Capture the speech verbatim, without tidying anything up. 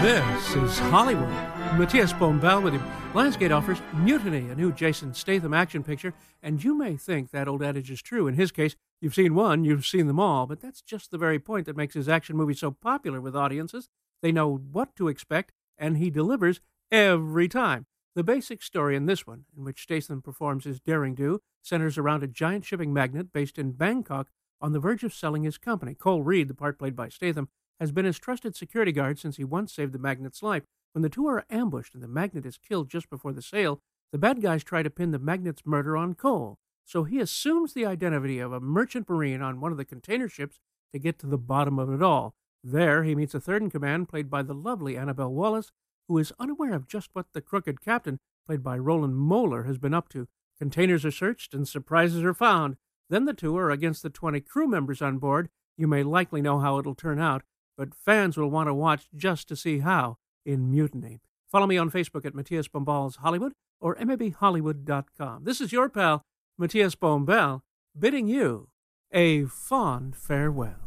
This is Hollywood. Matthias Bombal with him. Lionsgate offers Mutiny, a new Jason Statham action picture, and you may think that old adage is true. In his case, you've seen one, you've seen them all, but that's just the very point that makes his action movie so popular with audiences. They know what to expect, and he delivers every time. The basic story in this one, in which Statham performs his daring do, centers around a giant shipping magnate based in Bangkok on the verge of selling his company. Cole Reed, the part played by Statham, has been his trusted security guard since he once saved the magnate's life. When the two are ambushed and the magnate is killed just before the sale, the bad guys try to pin the magnate's murder on Cole. So he assumes the identity of a merchant marine on one of the container ships to get to the bottom of it all. There, he meets a third-in-command, played by the lovely Annabelle Wallace, who is unaware of just what the crooked captain, played by Roland Moeller, has been up to. Containers are searched and surprises are found. Then the two are against the twenty crew members on board. You may likely know how it'll turn out, but fans will want to watch just to see how in Mutiny. Follow me on Facebook at Matthias Bombal's Hollywood or M A B Hollywood dot com. This is your pal, Matthias Bombal, bidding you a fond farewell.